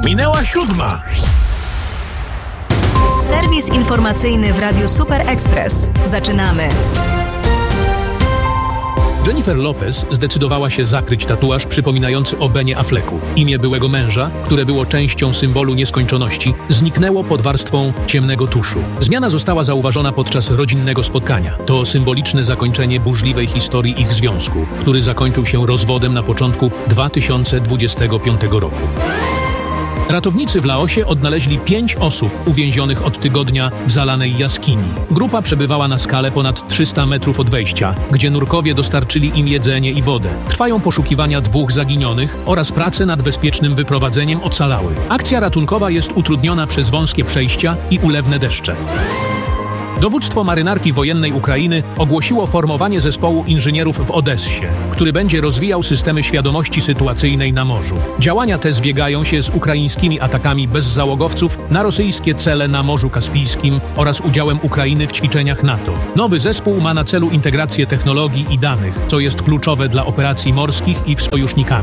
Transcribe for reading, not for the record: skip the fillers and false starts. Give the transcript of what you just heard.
Minęła 7. Serwis informacyjny w Radiu Super Express. Zaczynamy. Jennifer Lopez zdecydowała się zakryć tatuaż przypominający o Benie Afflecku. Imię byłego męża, które było częścią symbolu nieskończoności, zniknęło pod warstwą ciemnego tuszu. Zmiana została zauważona podczas rodzinnego spotkania. To symboliczne zakończenie burzliwej historii ich związku, który zakończył się rozwodem na początku 2025 roku. Ratownicy w Laosie odnaleźli 5 osób uwięzionych od tygodnia w zalanej jaskini. Grupa przebywała na skale ponad 300 metrów od wejścia, gdzie nurkowie dostarczyli im jedzenie i wodę. Trwają poszukiwania 2 zaginionych oraz prace nad bezpiecznym wyprowadzeniem ocalałych. Akcja ratunkowa jest utrudniona przez wąskie przejścia i ulewne deszcze. Dowództwo marynarki wojennej Ukrainy ogłosiło formowanie zespołu inżynierów w Odessie, który będzie rozwijał systemy świadomości sytuacyjnej na morzu. Działania te zbiegają się z ukraińskimi atakami bezzałogowców na rosyjskie cele na Morzu Kaspijskim oraz udziałem Ukrainy w ćwiczeniach NATO. Nowy zespół ma na celu integrację technologii i danych, co jest kluczowe dla operacji morskich i z sojusznikami.